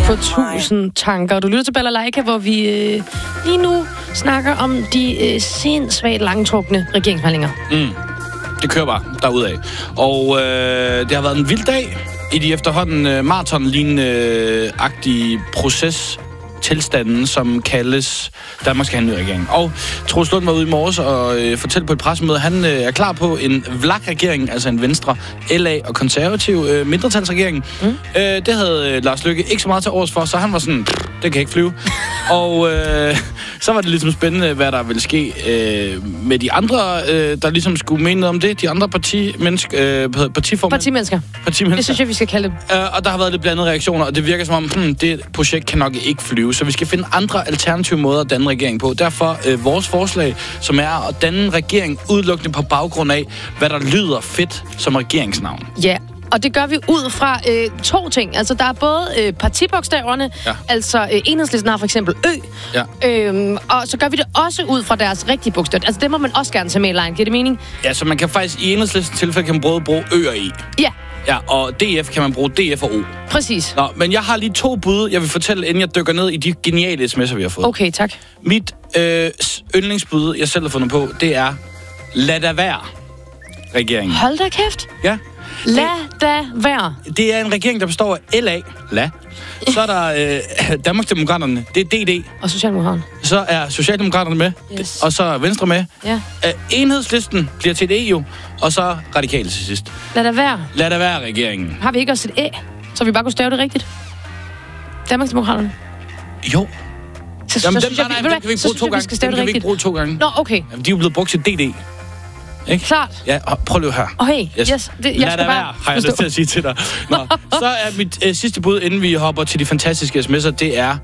På 1000 tanker. Du lytter til Balalaika, hvor vi lige nu snakker om de sindssygt langtrukne regeringsforhandlinger. Det kører bare derudad. Og det har været en vild dag i de efterhånden maratonlignende-agtige procestilstanden, som kaldes Danmark skal have en ny regering. Og Troels Lund var ude i morges og fortalte på et pressemøde, at han er klar på en VLAK-regering, altså en Venstre, LA og konservativ mindretalsregering. Det havde Lars Løkke ikke så meget til års for, så han var sådan, det kan ikke flyve. Og så var det ligesom spændende, hvad der ville ske med de andre, der ligesom skulle mene noget om det. De andre partiformænd. Partimennesker. Det synes jeg, vi skal kalde dem. Og der har været lidt blandede reaktioner, og det virker som om, det projekt kan nok ikke flyve. Så vi skal finde andre alternative måder at danne regering på. Derfor vores forslag, som er at danne en regering udelukkende på baggrund af, hvad der lyder fedt som regeringsnavn. Ja. Og det gør vi ud fra to ting. Altså, der er både partibogstaverne, altså Enhedslisten har for eksempel Ø, og så gør vi det også ud fra deres rigtige bogstav. Altså, det må man også gerne tage med i line. Giver det mening? Ja, så man kan faktisk i Enhedslistens tilfælde kan man både bruge Ø og E. Ja. Ja, og DF kan man bruge DF og O. Præcis. Nå, men jeg har lige 2 bud, jeg vil fortælle, inden jeg dykker ned i de geniale sms'er, vi har fået. Okay, tak. Mit yndlingsbud, jeg selv har fundet på, det er lad da være regeringen. Hold da kæft. Ja. Lad da være. Det er en regering, der består af LA. Så er der Danmarksdemokraterne. Det er DD. Og Socialdemokraterne. Så er Socialdemokraterne med. Yes. Og så er Venstre med. Ja. Enhedslisten bliver til et EU. Og så Radikale til sidst. Lad da være. Lad da være regeringen. Har vi ikke også et Æ, så vi bare kunne stave det rigtigt? Danmarksdemokraterne. Jo. Så jamen, synes jeg, dem kan vi ikke bruge 2 gange. Dem kan vi ikke bruge 2 gange. Nå, okay. Jamen, de er jo blevet brugt til DD. Ikke? Klart. Ja, prøv lige her. Okay, yes. Jeg lad skal da bare være, har jeg lyst til at sige til dig. Nå, så er mit sidste bud, inden vi hopper til de fantastiske sms'er, det er,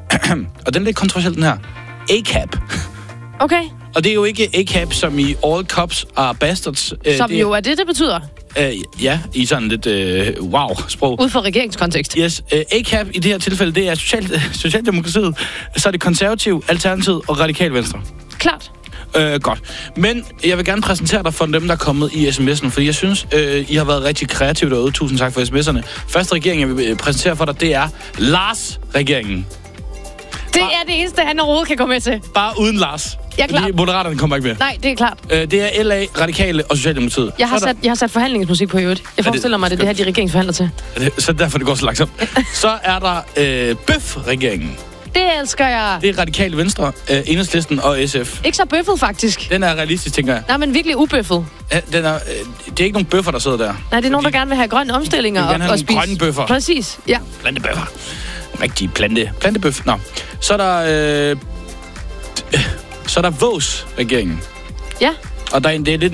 og den er lidt kontroversiel, den her, ACAB. Okay. Og det er jo ikke ACAB, som i All Cops Are Bastards. Som jo er det betyder. Ja, i sådan lidt wow-sprog. Ud fra regeringskontekst. Yes, ACAB i det her tilfælde, det er Socialdemokratiet, så er det Konservativ, Alternativet og Radikal Venstre. Klart. Godt. Men jeg vil gerne præsentere dig for dem, der er kommet i sms'en, fordi jeg synes, I har været rigtig kreative derude. Tusind tak for sms'erne. Første regering, jeg vil præsentere for dig, det er Lars-regeringen. Det er det eneste, han overhovedet kan gå med til. Bare uden Lars. Jeg er klar. Moderaterne kommer ikke med. Nej, det er klart. Det er LA, Radikale og Socialdemokratiet. Jeg har sat forhandlingsmusik på i øvrigt. Jeg forestiller mig, det er det her, de regeringsforhandler til. Så derfor det går så langsomt. Så er der Bøf-regeringen. Det elsker jeg. Det er Radikale Venstre, Enhedslisten og SF. Ikke så bøffet, faktisk. Den er realistisk, tænker jeg. Nej, men virkelig ubøffet. Ja, det er ikke nogen bøffer, der sidder der. Nej, det er nogen, der gerne vil have grønne omstillinger og spise. Nogle grønne bøffer. Præcis, ja. Plantebøffer. Rigtig plantebøf. Nå. Så er der... så er der Vås-regeringen. Ja. Og det er lidt